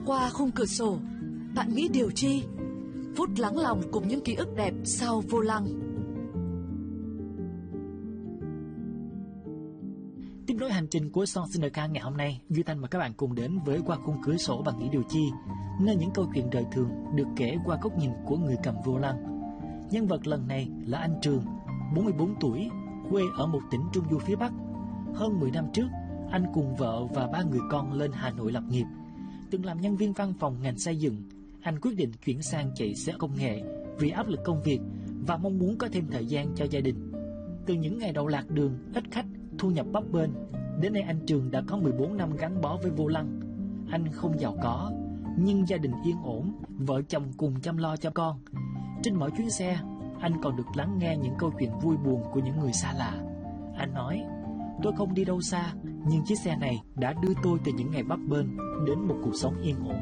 Qua khung cửa sổ, bạn nghĩ điều chi? Phút lắng lòng cùng những ký ức đẹp sau vô lăng. Tiếp nối hành trình của Son xin lời ca ngày hôm nay, Duy Thanh mời các bạn cùng đến với Qua khung cửa sổ bạn nghĩ điều chi, nơi những câu chuyện đời thường được kể qua góc nhìn của người cầm vô lăng. Nhân vật lần này là anh Trường, 44 tuổi, quê ở một tỉnh Trung Du phía Bắc. Hơn 10 năm trước, anh cùng vợ và 3 người con lên Hà Nội lập nghiệp. Từng làm nhân viên văn phòng ngành xây dựng, anh quyết định chuyển sang chạy xe công nghệ vì áp lực công việc và mong muốn có thêm thời gian cho gia đình. Từ những ngày đầu lạc đường, ít khách, thu nhập bấp bênh, đến nay anh Trường đã có 14 năm gắn bó với vô lăng. Anh không giàu có, nhưng gia đình yên ổn, vợ chồng cùng chăm lo cho con. Trên mỗi chuyến xe, anh còn được lắng nghe những câu chuyện vui buồn của những người xa lạ. Anh nói, tôi không đi đâu xa, nhưng chiếc xe này đã đưa tôi từ những ngày bấp bênh đến một cuộc sống yên ổn.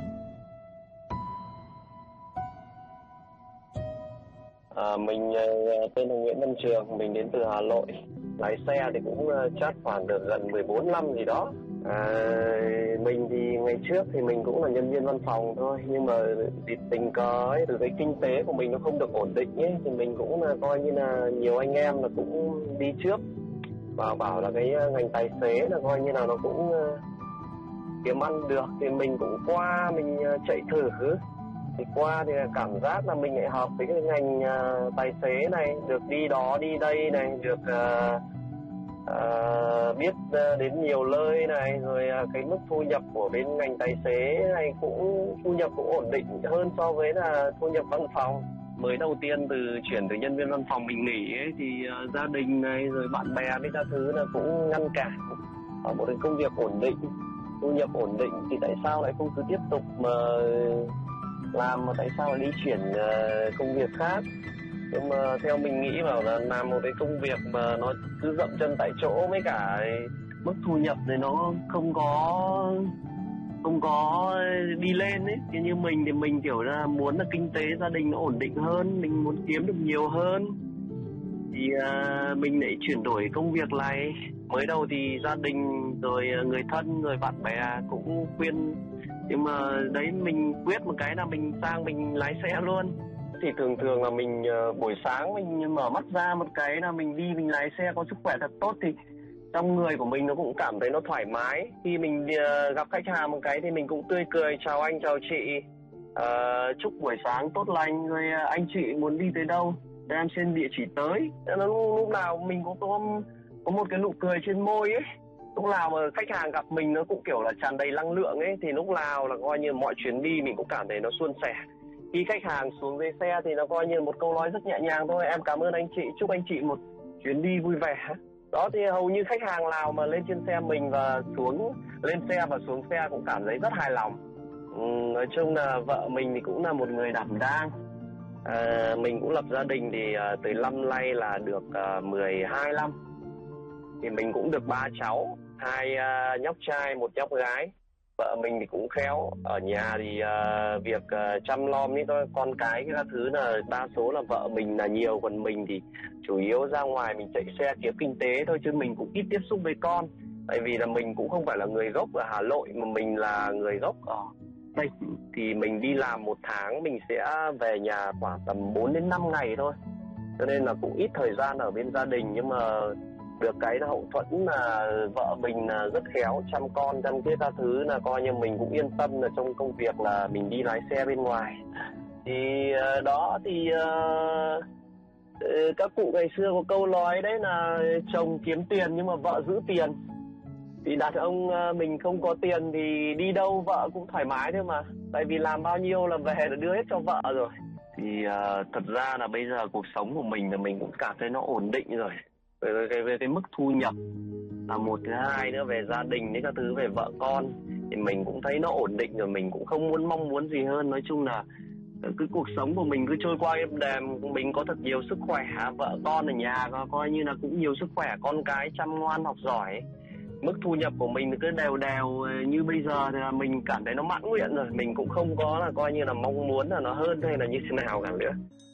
Mình tên là Nguyễn Văn Trường, mình đến từ Hà Nội. Lái xe thì cũng chắc khoảng được gần 14 năm gì đó. Mình thì ngày trước thì mình cũng là nhân viên văn phòng thôi, nhưng mà tình cờ ấy, từ cái kinh tế của mình nó không được ổn định ấy, thì mình cũng là coi như là nhiều anh em là cũng đi trước và bảo là cái ngành tài xế là coi như là nó cũng kiếm ăn được, thì mình cũng qua mình chạy thử. Thì qua thì cảm giác là mình lại hợp với cái ngành tài xế này, được đi đó đi đây này, được biết đến nhiều nơi này, rồi cái mức thu nhập của bên ngành tài xế này cũng thu nhập cũng ổn định hơn so với là thu nhập văn phòng. Mới đầu tiên chuyển từ nhân viên văn phòng mình nghỉ ấy, thì gia đình này rồi bạn bè với các thứ là cũng ngăn cản. Ở một cái công việc ổn định, thu nhập ổn định thì tại sao lại không cứ tiếp tục mà làm, mà tại sao lại đi chuyển công việc khác. Nhưng mà theo mình nghĩ bảo là làm một cái công việc mà nó cứ dậm chân tại chỗ, với cả mức thu nhập thì nó không có đi lên ấy. Thì như mình thì mình kiểu là muốn là kinh tế gia đình nó ổn định hơn, mình muốn kiếm được nhiều hơn, thì mình lại chuyển đổi công việc này. Mới đầu thì gia đình rồi người thân rồi bạn bè cũng khuyên, nhưng mà đấy mình quyết một cái là mình sang mình lái xe luôn. Thì thường là mình buổi sáng mình mở mắt ra một cái là mình đi mình lái xe có sức khỏe thật tốt, thì trong người của mình nó cũng cảm thấy nó thoải mái. Khi mình gặp khách hàng một cái thì mình cũng tươi cười, chào anh chào chị, chúc buổi sáng tốt lành, rồi anh chị muốn đi tới đâu để em xin địa chỉ tới. Nó lúc nào mình cũng có một cái nụ cười trên môi ấy. Lúc nào mà khách hàng gặp mình nó cũng kiểu là tràn đầy năng lượng ấy, thì lúc nào là coi như mọi chuyến đi mình cũng cảm thấy nó suôn sẻ. Khi khách hàng xuống dưới xe thì nó coi như một câu nói rất nhẹ nhàng thôi, em cảm ơn anh chị, chúc anh chị một chuyến đi vui vẻ. Đó, thì hầu như khách hàng nào mà lên trên xe mình và lên xe và xuống xe cũng cảm thấy rất hài lòng. Nói chung là vợ mình thì cũng là một người đảm đang. Mình cũng lập gia đình thì tới năm nay là được 12 năm. Thì mình cũng được 3 cháu, 2 nhóc trai, 1 nhóc gái. Vợ mình thì cũng khéo, ở nhà thì việc chăm nom với con cái các thứ là đa số là vợ mình là nhiều, còn mình thì chủ yếu ra ngoài mình chạy xe kiếm kinh tế thôi, chứ mình cũng ít tiếp xúc với con. Tại vì là mình cũng không phải là người gốc ở Hà Nội, mà mình là người gốc ở đây. Thì mình đi làm một tháng mình sẽ về nhà khoảng tầm 4 đến 5 ngày thôi, cho nên là cũng ít thời gian ở bên gia đình. Nhưng mà được cái là hậu thuẫn là vợ mình là rất khéo chăm con chăm cái các thứ, là coi như mình cũng yên tâm là trong công việc là mình đi lái xe bên ngoài. Thì đó thì các cụ ngày xưa có câu nói đấy là chồng kiếm tiền nhưng mà vợ giữ tiền. Thì đàn ông mình không có tiền thì đi đâu vợ cũng thoải mái thôi mà, tại vì làm bao nhiêu là về là đưa hết cho vợ rồi. Thì thật ra là bây giờ cuộc sống của mình là mình cũng cảm thấy nó ổn định rồi. Về cái mức thu nhập là một, thứ hai nữa về gia đình với các thứ, về vợ con thì mình cũng thấy nó ổn định rồi, mình cũng không mong muốn gì hơn. Nói chung là cứ cuộc sống của mình cứ trôi qua êm đềm, mình có thật nhiều sức khỏe, vợ con ở nhà coi như là cũng nhiều sức khỏe, con cái chăm ngoan học giỏi. Mức thu nhập của mình cứ đều như bây giờ thì là mình cảm thấy nó mãn nguyện rồi, mình cũng không có là coi như là mong muốn là nó hơn hay là như thế nào cả nữa.